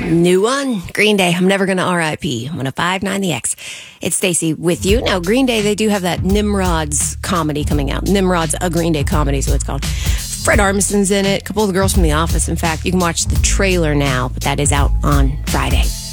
New one, Green Day. I'm never going to R.I.P. 105.9 The X. It's Stacey with you. Now, Green Day, they do have that Nimrod's comedy coming out. Nimrod's a Green Day comedy, so it's called. Fred Armisen's in it. A couple of the girls from The Office. In fact, you can watch the trailer now, but that is out on Friday.